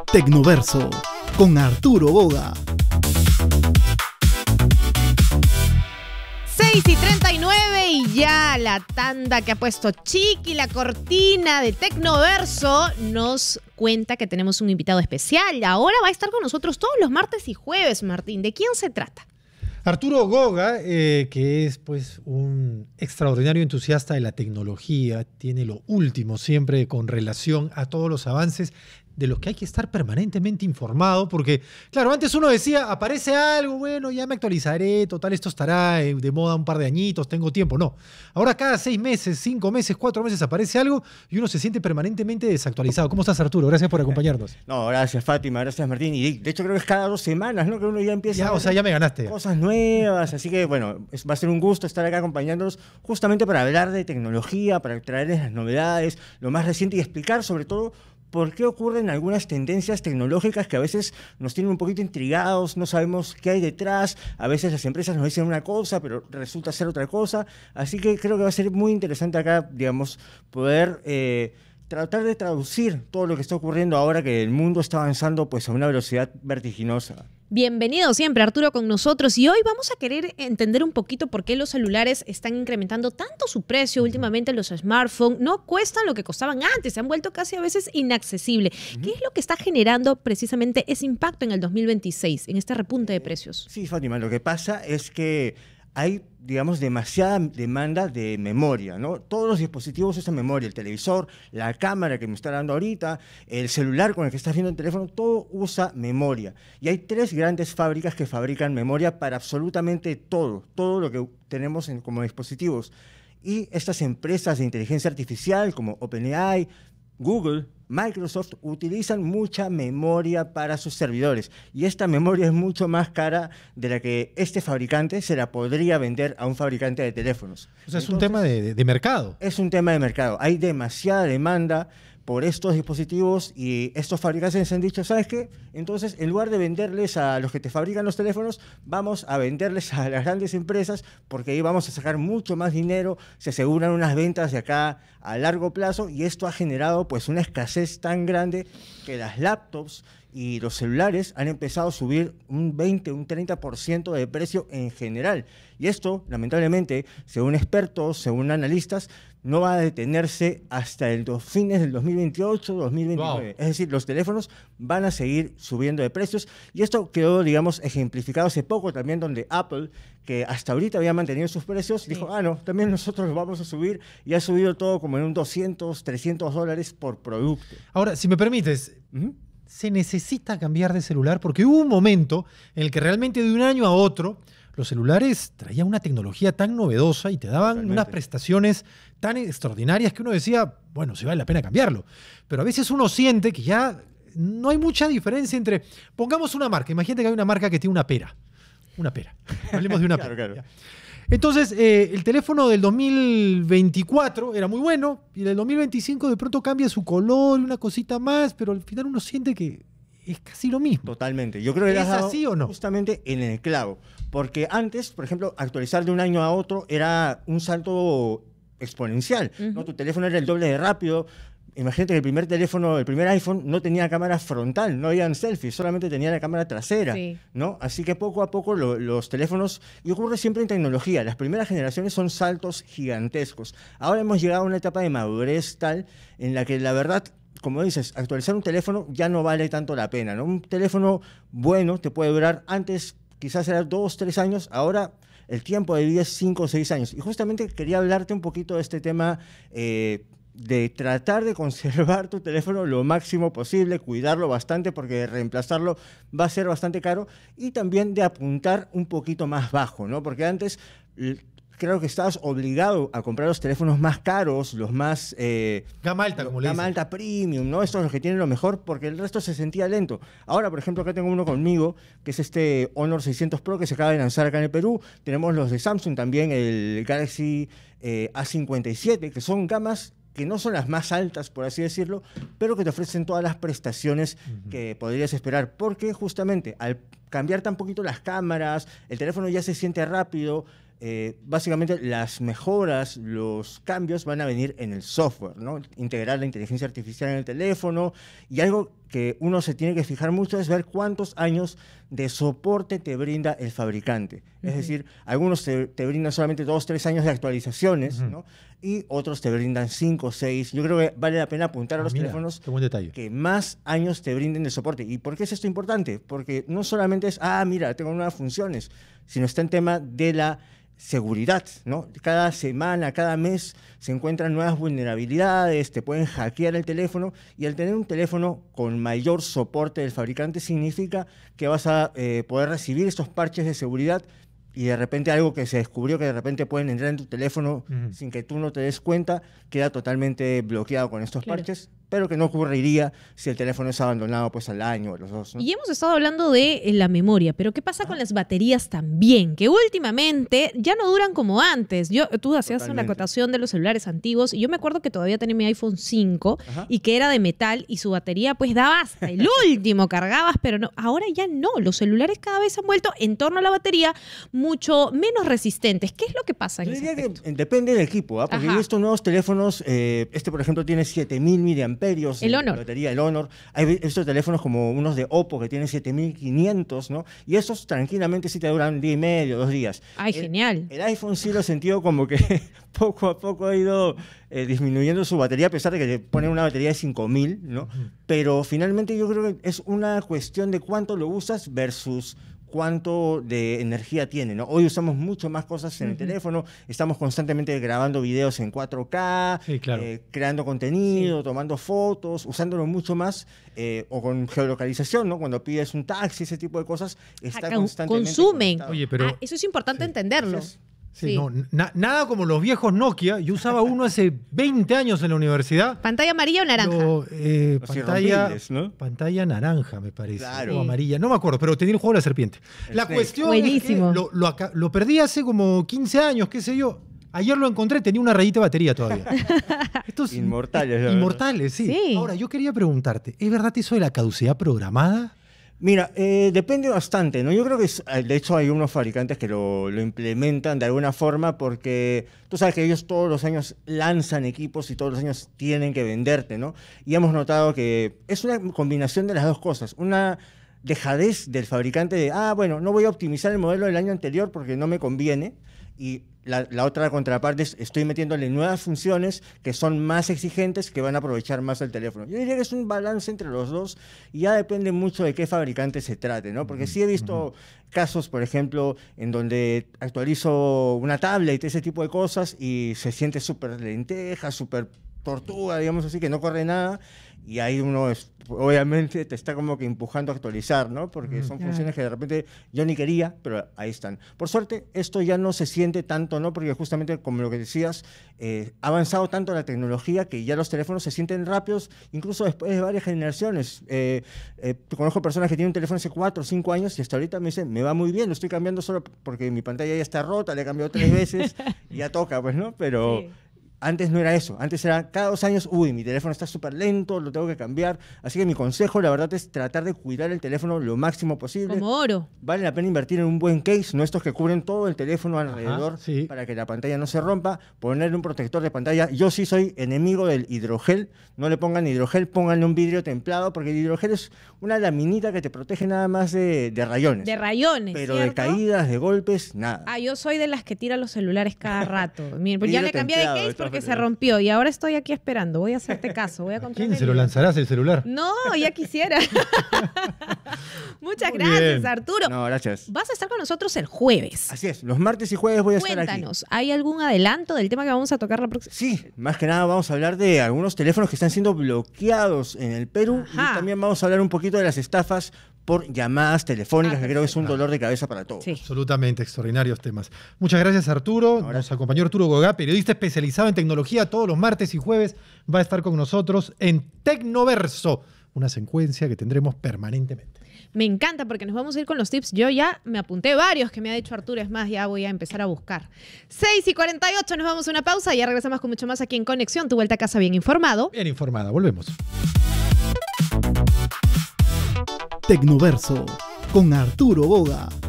Tecnoverso con Arturo Boga. 6:39 y ya la tanda que ha puesto Chiqui, la cortina de Tecnoverso, nos cuenta que tenemos un invitado especial. Ahora va a estar con nosotros todos los martes y jueves, Martín. ¿De quién se trata? Arturo Boga, que es pues un extraordinario entusiasta de la tecnología, tiene lo último siempre con relación a todos los avances de los que hay que estar permanentemente informado, porque, claro, antes uno decía, aparece algo, bueno, ya me actualizaré, total, esto estará de moda un par de añitos, tengo tiempo. No, ahora cada 6 meses, 5 meses, 4 meses aparece algo y uno se siente permanentemente desactualizado. ¿Cómo estás, Arturo? Gracias por acompañarnos. No, gracias, Fátima, gracias, Martín. Y de hecho creo que es cada 2 semanas, ¿no? Que uno ya empieza ya, o sea, ya me ganaste. Cosas nuevas, así que, bueno, va a ser un gusto estar acá acompañándolos justamente para hablar de tecnología, para traerles las novedades, lo más reciente y explicar sobre todo por qué ocurren algunas tendencias tecnológicas que a veces nos tienen un poquito intrigados, no sabemos qué hay detrás, a veces las empresas nos dicen una cosa, pero resulta ser otra cosa, así que creo que va a ser muy interesante acá, digamos, poder tratar de traducir todo lo que está ocurriendo ahora que el mundo está avanzando pues a una velocidad vertiginosa. Bienvenido siempre, Arturo, con nosotros. Y hoy vamos a querer entender un poquito por qué los celulares están incrementando tanto su precio. Últimamente los smartphones no cuestan lo que costaban antes, se han vuelto casi a veces inaccesibles. ¿Qué es lo que está generando precisamente ese impacto en el 2026, en este repunte de precios? Sí, Fátima, lo que pasa es que hay, digamos, demasiada demanda de memoria, ¿no? Todos los dispositivos usan memoria, el televisor, la cámara que me está dando ahorita, el celular con el que estás viendo el teléfono, todo usa memoria. Y hay 3 grandes fábricas que fabrican memoria para absolutamente todo lo que tenemos como dispositivos. Y estas empresas de inteligencia artificial como OpenAI, Google, Microsoft utilizan mucha memoria para sus servidores y esta memoria es mucho más cara de la que este fabricante se la podría vender a un fabricante de teléfonos. O sea, es un tema de mercado. Es un tema de mercado. Hay demasiada demanda por estos dispositivos y estos fabricantes han dicho, ¿sabes qué? Entonces, en lugar de venderles a los que te fabrican los teléfonos, vamos a venderles a las grandes empresas porque ahí vamos a sacar mucho más dinero, se aseguran unas ventas de acá a largo plazo y esto ha generado pues una escasez tan grande que las laptops y los celulares han empezado a subir un 20, un 30% de precio en general. Y esto, lamentablemente, según expertos, según analistas, no va a detenerse hasta fines del 2028, 2029. Wow. Es decir, los teléfonos van a seguir subiendo de precios. Y esto quedó, digamos, ejemplificado hace poco también, donde Apple, que hasta ahorita había mantenido sus precios, sí, dijo, no, también nosotros los vamos a subir. Y ha subido todo como en un $200, $300 por producto. Ahora, si me permites... ¿Se necesita cambiar de celular? Porque hubo un momento en el que realmente de un año a otro los celulares traían una tecnología tan novedosa y te daban unas prestaciones tan extraordinarias que uno decía, bueno, si vale la pena cambiarlo. Pero a veces uno siente que ya no hay mucha diferencia entre... Pongamos una marca. Imagínate que hay una marca que tiene una pera. Una pera. Hablemos de una pera. Claro. Entonces, el teléfono del 2024 era muy bueno y del 2025 de pronto cambia su color y una cosita más, pero al final uno siente que es casi lo mismo. Totalmente. Yo creo que ¿es así o no? Justamente en el clavo. Porque antes, por ejemplo, actualizar de un año a otro era un salto exponencial, ¿no? Tu teléfono era el doble de rápido. Imagínate que el primer iPhone no tenía cámara frontal, no habían selfies, solamente tenía la cámara trasera, sí, ¿no? Así que poco a poco los teléfonos, y ocurre siempre en tecnología, las primeras generaciones son saltos gigantescos. Ahora hemos llegado a una etapa de madurez tal en la que la verdad, como dices, actualizar un teléfono ya no vale tanto la pena, ¿no? Un teléfono bueno te puede durar, antes quizás era 2, 3 años, ahora el tiempo de vida es 5 o 6 años. Y justamente quería hablarte un poquito de este tema de tratar de conservar tu teléfono lo máximo posible, cuidarlo bastante porque reemplazarlo va a ser bastante caro y también de apuntar un poquito más bajo, ¿no? Porque antes creo que estabas obligado a comprar los teléfonos más caros, los más... gama alta, como le dicen. Gama alta premium, ¿no? Estos son los que tienen lo mejor porque el resto se sentía lento. Ahora, por ejemplo, acá tengo uno conmigo, que es este Honor 600 Pro que se acaba de lanzar acá en el Perú. Tenemos los de Samsung también, el Galaxy A57, que son gamas que no son las más altas, por así decirlo, pero que te ofrecen todas las prestaciones que podrías esperar, porque justamente al cambiar tan poquito las cámaras, el teléfono ya se siente rápido, básicamente las mejoras, los cambios van a venir en el software, ¿no? Integrar la inteligencia artificial en el teléfono y algo que uno se tiene que fijar mucho es ver cuántos años de soporte te brinda el fabricante. Es decir, algunos te brindan solamente 2, 3 años de actualizaciones, ¿no? Y otros te brindan 5, 6. Yo creo que vale la pena apuntar a los teléfonos qué buen detalle. que más años te brinden de soporte. ¿Y por qué es esto importante? Porque no solamente es, mira, tengo nuevas funciones, sino está en tema de la seguridad, ¿no? Cada semana, cada mes se encuentran nuevas vulnerabilidades, te pueden hackear el teléfono, y al tener un teléfono con mayor soporte del fabricante significa que vas a poder recibir estos parches de seguridad, y de repente algo que se descubrió que de repente pueden entrar en tu teléfono sin que tú no te des cuenta, queda totalmente bloqueado con estos parches, pero que no ocurriría si el teléfono es abandonado pues al año o a los 2, ¿no? Y hemos estado hablando de la memoria, pero ¿qué pasa con las baterías también? Que últimamente ya no duran como antes. Tú hacías una acotación de los celulares antiguos, y yo me acuerdo que todavía tenía mi iPhone 5 y que era de metal, y su batería pues daba hasta el último, cargabas, pero no. Ahora ya no. Los celulares cada vez se han vuelto, en torno a la batería, mucho menos resistentes. ¿Qué es lo que pasa en ese aspecto? Que depende del equipo, porque yo he visto nuevos teléfonos, por ejemplo tiene 7000 mAh. El Honor. Batería, el Honor. Hay estos teléfonos como unos de Oppo que tienen 7500, ¿no? Y esos tranquilamente sí te duran día y medio, 2 días. Ay, genial. El iPhone sí lo he sentido como que poco a poco ha ido disminuyendo su batería, a pesar de que le ponen una batería de 5000, ¿no? Pero finalmente yo creo que es una cuestión de cuánto lo usas versus cuánto de energía tiene, ¿no? Hoy usamos mucho más cosas en el teléfono, estamos constantemente grabando videos en 4K, sí, claro. Creando contenido, tomando fotos, usándolo mucho más, o con geolocalización, ¿no? Cuando pides un taxi, ese tipo de cosas, está constantemente consumen. conectado. Oye, pero eso es importante entenderlo. sí, no, nada como los viejos Nokia. Yo usaba uno hace 20 años en la universidad. ¿Pantalla amarilla o naranja? Pantalla naranja, me parece. Claro. O amarilla, no me acuerdo, pero tenía el juego de la serpiente. La cuestión Buenísimo. es que lo perdí hace como 15 años, qué sé yo. Ayer lo encontré, tenía una rayita de batería todavía. Estos Inmortales. Inmortales, sí. Ahora, yo quería preguntarte, ¿es verdad eso de la caducidad programada? Mira, depende bastante, ¿no? Yo creo que, de hecho, hay unos fabricantes que lo implementan de alguna forma, porque tú sabes que ellos todos los años lanzan equipos y todos los años tienen que venderte, ¿no? Y hemos notado que es una combinación de las dos cosas. Una dejadez del fabricante de, bueno, no voy a optimizar el modelo del año anterior porque no me conviene. Y la otra contraparte es, estoy metiéndole nuevas funciones que son más exigentes, que van a aprovechar más el teléfono. Yo diría que es un balance entre los dos, y ya depende mucho de qué fabricante se trate, ¿no? Porque sí he visto casos, por ejemplo, en donde actualizo una tablet y ese tipo de cosas y se siente súper lenteja, súper tortuga, digamos así, que no corre nada, y ahí uno obviamente te está como que empujando a actualizar, ¿no? Porque son funciones que de repente yo ni quería, pero ahí están. Por suerte, esto ya no se siente tanto, ¿no? Porque justamente, como lo que decías, ha avanzado tanto la tecnología que ya los teléfonos se sienten rápidos, incluso después de varias generaciones. Conozco personas que tienen un teléfono hace 4 o 5 años y hasta ahorita me dicen, me va muy bien, lo estoy cambiando solo porque mi pantalla ya está rota, le he cambiado 3 veces y ya toca, pues, ¿no? Pero... Sí. Antes no era eso, antes era cada 2 años, mi teléfono está súper lento, lo tengo que cambiar. Así que mi consejo, la verdad, es tratar de cuidar el teléfono lo máximo posible. Como oro. Vale la pena invertir en un buen case, no estos que cubren todo el teléfono alrededor, para que la pantalla no se rompa, ponerle un protector de pantalla. Yo sí soy enemigo del hidrogel, no le pongan hidrogel, pónganle un vidrio templado, porque el hidrogel es una laminita que te protege nada más de rayones. De rayones, pero ¿cierto? De caídas, de golpes, nada. Yo soy de las que tira los celulares cada rato. Miren, pues ya le cambié de case porque se rompió y ahora estoy aquí esperando. Voy a hacerte caso, voy a comprar. ¿Quién se lo lanzarás el celular? No, ya quisiera. Muchas gracias, Arturo. No, gracias. Vas a estar con nosotros el jueves. Así es, los martes y jueves voy a estar aquí. Cuéntanos, ¿hay algún adelanto del tema que vamos a tocar la próxima? Sí, más que nada vamos a hablar de algunos teléfonos que están siendo bloqueados en el Perú. Y también vamos a hablar un poquito de las estafas por llamadas telefónicas, que creo que es un dolor de cabeza para todos. Sí. Absolutamente, extraordinarios temas. Muchas gracias, Arturo. Nos acompañó Arturo Gogá, periodista especializado en tecnología. Todos los martes y jueves va a estar con nosotros en Tecnoverso, una secuencia que tendremos permanentemente. Me encanta porque nos vamos a ir con los tips. Yo ya me apunté varios que me ha dicho Arturo. Es más, ya voy a empezar a buscar. 6:48, nos vamos a una pausa y ya regresamos con mucho más aquí en Conexión. Tu vuelta a casa bien informado. Bien informada, volvemos. Tecnoverso con Arturo Boga.